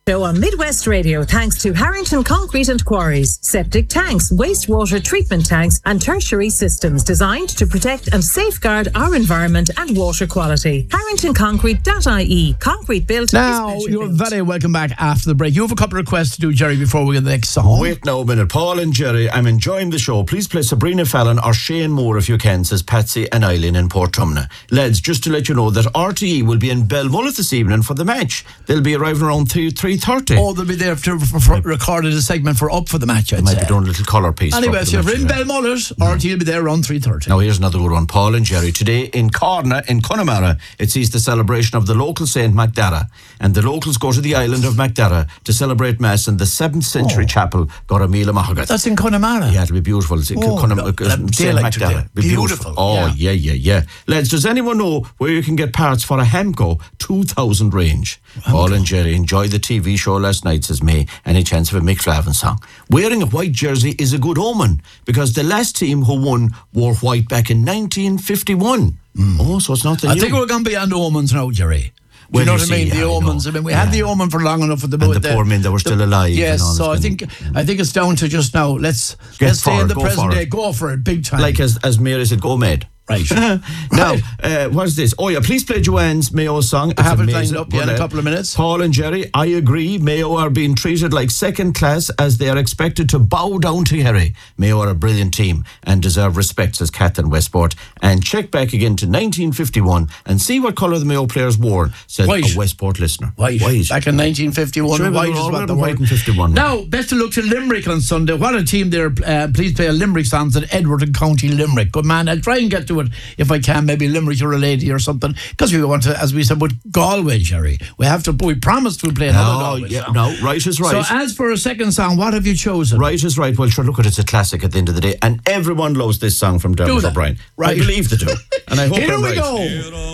Show on Midwest Radio thanks to Harrington Concrete and Quarries, septic tanks, wastewater treatment tanks and tertiary systems designed to protect and safeguard our environment and water quality. HarringtonConcrete.ie. Concrete built. Now, you're very welcome back after the break. You have a couple of requests to do, Jerry, before we get the next song. Wait now a minute. Paul and Jerry, I'm enjoying the show. Please play Sabrina Fallon or Shane Moore if you can, says Patsy and Eileen in Portumna. Lads, just to let you know that RTE will be in Belmullet this evening for the match. They'll be arriving around 3:30. Oh, they'll be there for recorded a segment for Up for the Match, I'd might say. be doing a little colour piece. Anyway, so you're in Belmullet, RTE will be there around 3:30. Now here's another good one. Paul and Jerry. Today in Corna, in Connemara, it sees the celebration of the local Saint Macdara. And the locals go to the island of Macdara to celebrate Mass in the 7th century chapel, Goramila Mahagat. That's in Connemara? Yeah, it'll be beautiful. It's in Saint Macdara. Be beautiful. Oh, yeah. Lads, does anyone know where you can get parts for a Hamco 2000 range? Paul and Jerry, enjoy the TV show last night, says May. Any chance of a Mick Flavin song? Wearing a white jersey is a good omen because the last team who won wore white back in 1951. Oh, so it's not the I new. think we're going to be on the omens now, Jerry. Well, you know you what I mean? see, The omens. I mean, we had the omen for long enough with the and the poor men that were still alive. Yes, and all so I think it's down to just now. Let's stay in the present day. Go for it, big time. Like as Mary said, go mad. Right. Now, what's this? Oh yeah, please play Joanne's Mayo song. It's I have it amazing. lined up in a couple of minutes. Paul and Jerry, I agree. Mayo are being treated like second class as they are expected to bow down to Kerry. Mayo are a brilliant team and deserve respect, says Cat in Westport. And check back again to 1951 and see what colour the Mayo players wore, said a Westport listener. White. Back in 1951, sure, white is what the white in 51. Now, best of luck to Limerick on Sunday. What a team there. Please play a Limerick song at Edward and County Limerick. Good man, I'll try and get to it if I can. Maybe Limerick or a lady or something, because we want to, as we said, with Galway, Jerry, we promised we'll play another Galway song. No, right is right. So as for a second song, what have you chosen? Right is right. Well, sure, look at it's a classic at the end of the day, and everyone loves this song from Dermot O'Brien. Right. I believe they do, and I hope Here I'm we right. go.